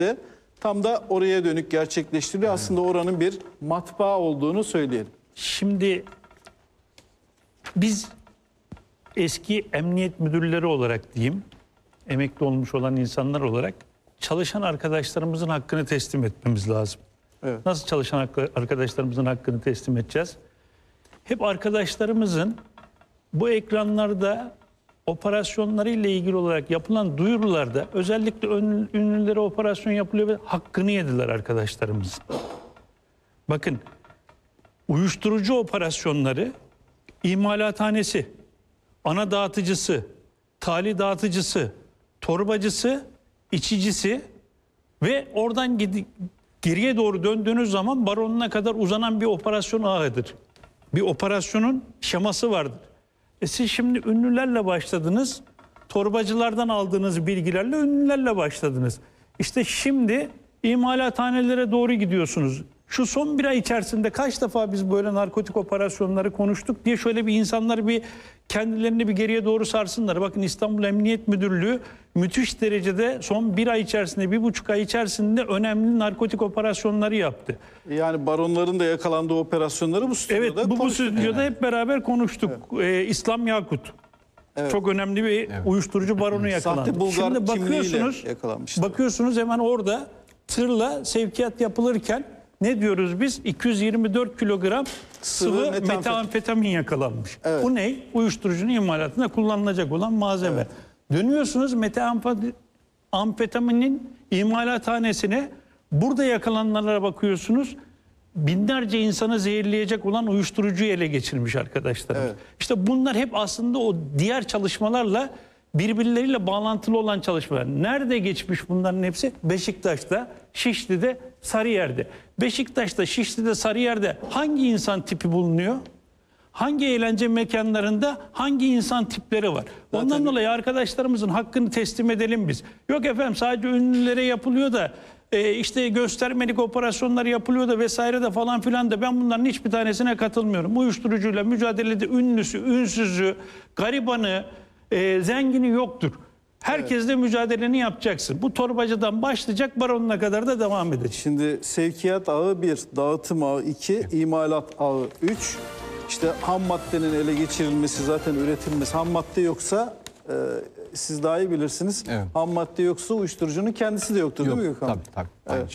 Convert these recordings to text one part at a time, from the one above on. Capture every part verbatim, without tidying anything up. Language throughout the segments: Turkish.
tam da oraya dönük gerçekleştiriliyor. Aslında oranın bir matbaa olduğunu söyleyelim. Şimdi biz eski emniyet müdürleri olarak diyeyim, emekli olmuş olan insanlar olarak çalışan arkadaşlarımızın hakkını teslim etmemiz lazım. Evet. Nasıl çalışan arkadaşlarımızın hakkını teslim edeceğiz? Hep arkadaşlarımızın bu ekranlarda operasyonları ile ilgili olarak yapılan duyurularda özellikle ünlülere operasyon yapılıyor ve hakkını yediler arkadaşlarımızın. Bakın, uyuşturucu operasyonları imalathanesi, ana dağıtıcısı, tali dağıtıcısı, torbacısı, içicisi ve oradan geriye doğru döndüğünüz zaman baronuna kadar uzanan bir operasyon ağıdır. Bir operasyonun şeması vardır. E siz şimdi ünlülerle başladınız, torbacılardan aldığınız bilgilerle ünlülerle başladınız. İşte şimdi imalathanelere doğru gidiyorsunuz. Şu son bir ay içerisinde kaç defa biz böyle narkotik operasyonları konuştuk diye şöyle bir insanlar bir kendilerini bir geriye doğru sarsınlar. Bakın, İstanbul Emniyet Müdürlüğü müthiş derecede son bir ay içerisinde, bir buçuk ay içerisinde önemli narkotik operasyonları yaptı. Yani baronların da yakalandığı operasyonları bu stüdyoda Evet, bu, bu stüdyoda evet. hep beraber konuştuk. Evet. Ee, İslam Yakut. Evet. Çok önemli bir evet. uyuşturucu baronu yakalandı. Sahte Bulgar Şimdi bakıyorsunuz, yakalanmıştı. bakıyorsunuz hemen orada tırla sevkiyat yapılırken ne diyoruz biz? iki yüz yirmi dört kilogram sıvı, sıvı metamfetamin. metamfetamin yakalanmış. Evet. Bu ne? Uyuşturucunun imalatında kullanılacak olan malzeme. Evet. Dönüyorsunuz metamfetaminin imalathanesine, burada yakalananlara bakıyorsunuz. Binlerce insanı zehirleyecek olan uyuşturucuyu ele geçirmiş arkadaşlarımız. Evet. İşte bunlar hep aslında o diğer çalışmalarla birbirleriyle bağlantılı olan çalışmalar. Nerede geçmiş bunların hepsi? Beşiktaş'ta, Şişli'de, Sarıyer'de. Beşiktaş'ta, Şişli'de, Sarıyer'de hangi insan tipi bulunuyor? Hangi eğlence mekanlarında hangi insan tipleri var? Ondan Zaten... dolayı arkadaşlarımızın hakkını teslim edelim biz. Yok efendim, sadece ünlülere yapılıyor da e, işte göstermelik operasyonlar yapılıyor da vesaire de falan filan da ben bunların hiçbir tanesine katılmıyorum. Uyuşturucuyla mücadelede ünlüsü, ünsüzü, garibanı, e, zengini yoktur. Herkesle evet. mücadeleni yapacaksın. Bu torbacıdan başlayacak, baronuna kadar da devam edecek. Şimdi sevkiyat ağı bir, dağıtım ağı iki, imalat ağı üç. İşte ham maddenin ele geçirilmesi, zaten üretilmesi. Ham madde yoksa e, siz daha iyi bilirsiniz. Evet. Ham madde yoksa uyuşturucunun kendisi de yoktur. Yok, değil mi Gökhan? Tabii tabii. Evet.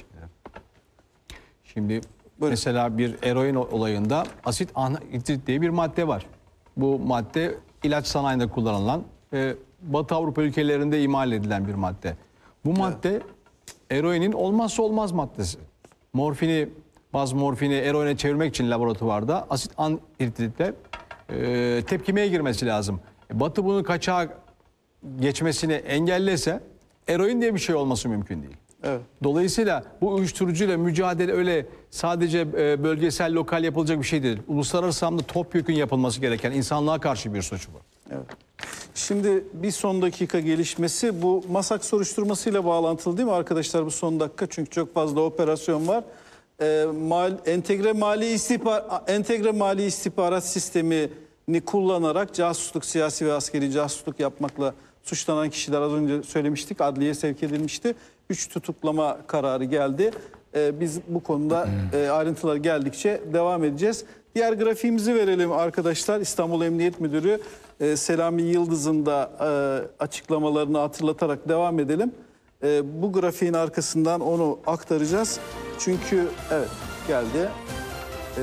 Şimdi Buyurun. Mesela bir eroin olayında asit anhidrit diye bir madde var. Bu madde ilaç sanayinde kullanılan ve Batı Avrupa ülkelerinde imal edilen bir madde. Bu madde evet. eroinin olmazsa olmaz maddesi. Morfini, baz morfini eroine çevirmek için laboratuvarda asit anhidritle e, tepkimeye girmesi lazım. Batı bunun kaçağa geçmesini engellese eroin diye bir şey olması mümkün değil. Evet. Dolayısıyla bu uyuşturucuyla mücadele öyle sadece bölgesel, lokal yapılacak bir şey değil. Uluslararası anlamda topyekün yapılması gereken, insanlığa karşı bir suç bu. Evet. Şimdi bir son dakika gelişmesi, bu MASAK soruşturmasıyla bağlantılı değil mi arkadaşlar, bu son dakika? Çünkü çok fazla operasyon var. Ee, mal, entegre mali istihbarat, entegre mali istihbarat sistemini kullanarak casusluk, siyasi ve askeri casusluk yapmakla suçlanan kişiler, az önce söylemiştik, adliyeye sevk edilmişti. Üç tutuklama kararı geldi. Ee, biz bu konuda e, ayrıntılar geldikçe devam edeceğiz. Diğer grafiğimizi verelim arkadaşlar. İstanbul Emniyet Müdürü e, Selami Yıldız'ın da e, açıklamalarını hatırlatarak devam edelim. E, bu grafiğin arkasından onu aktaracağız. Çünkü evet geldi. E,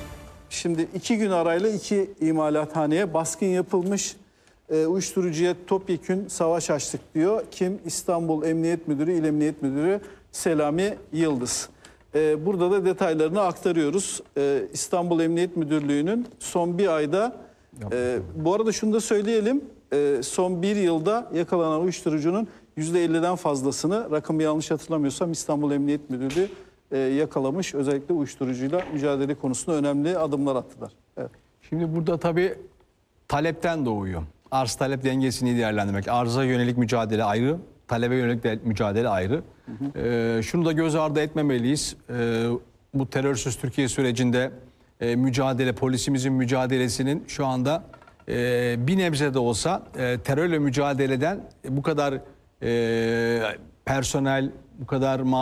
şimdi iki gün arayla iki imalathaneye baskın yapılmış. E, uyuşturucuya topyekün savaş açtık diyor. Kim? İstanbul Emniyet Müdürü, İl Emniyet Müdürü Selami Yıldız. E, burada da detaylarını aktarıyoruz. E, İstanbul Emniyet Müdürlüğü'nün son bir ayda, e, bu arada şunu da söyleyelim, e, son bir yılda yakalanan uyuşturucunun yüzde elliden fazlasını, rakamı yanlış hatırlamıyorsam, İstanbul Emniyet Müdürlüğü e, yakalamış. Özellikle uyuşturucuyla mücadele konusunda önemli adımlar attılar. Evet. Şimdi burada tabii talepten doğuyor. Arz talep dengesini iyi değerlendirmek. Arıza yönelik mücadele ayrı, talebe yönelik de mücadele ayrı. Hı hı. Ee, şunu da göz ardı etmemeliyiz. Ee, bu terörsüz Türkiye sürecinde e, mücadele, polisimizin mücadelesinin şu anda e, bir nebze de olsa e, terörle mücadeleden e, bu kadar e, personel, bu kadar